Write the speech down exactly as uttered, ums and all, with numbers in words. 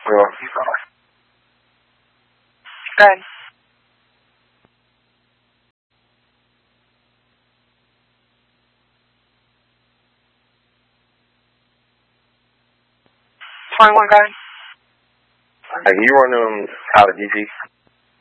Well, Go ahead. twenty-one, go ahead. hey, can you run them out of D C?